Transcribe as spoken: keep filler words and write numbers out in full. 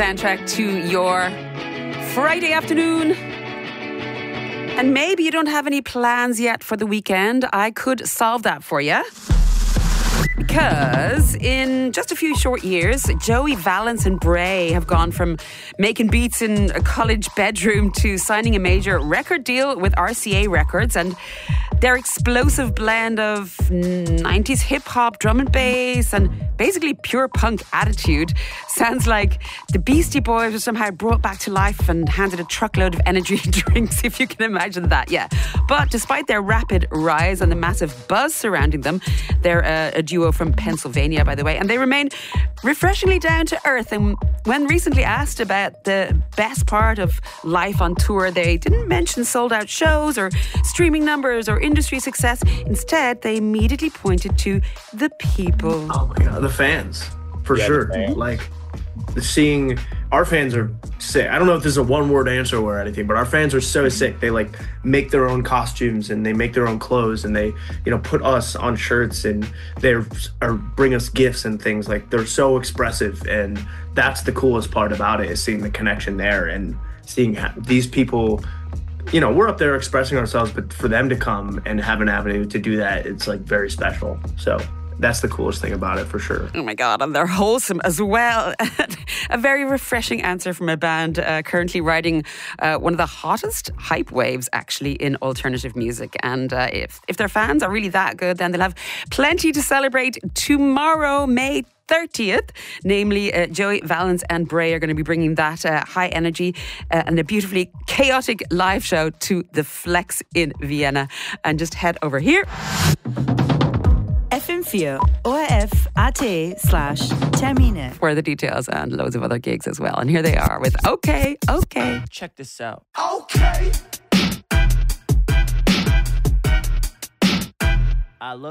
soundtrack to your Friday afternoon. And maybe you don't have any plans yet for the weekend. I could solve that for you. Because in just a few short years, Joey Valence and Bray have gone from making beats in a college bedroom to signing a major record deal with R C A Records. And their explosive blend of nineties hip-hop, drum and bass, and basically pure punk attitude sounds like the Beastie Boys were somehow brought back to life and handed a truckload of energy drinks, if you can imagine that, yeah. But despite their rapid rise and the massive buzz surrounding them, they're a, a duo from Pennsylvania, by the way, and they remain refreshingly down to earth. And when recently asked about the best part of life on tour, they didn't mention sold-out shows or streaming numbers or industry success. Instead, they immediately pointed to the people. Oh my God, the fans, for yeah, sure. Fans. Like, seeing our fans are sick. I don't know if this is a one-word answer or anything, but our fans are so sick. They like make their own costumes and they make their own clothes and they, you know, put us on shirts and they are bring us gifts and things. Like, they're so expressive, and that's the coolest part about it, is seeing the connection there and seeing these people. You know, we're up there expressing ourselves, but for them to come and have an avenue to do that, it's like very special. So that's the coolest thing about it, for sure. Oh my God, and they're wholesome as well. A very refreshing answer from a band uh, currently riding uh, one of the hottest hype waves, actually, in alternative music. And uh, if, if their fans are really that good, then they'll have plenty to celebrate tomorrow, May thirtieth. Namely, uh, Joey Valence and Bray are going to be bringing that uh, high energy uh, and a beautifully chaotic live show to the Flex in Vienna. And just head over here. F M four O R F A T slash Termine. For the details and loads of other gigs as well. And here they are with Okay, Okay. Check this out. Okay.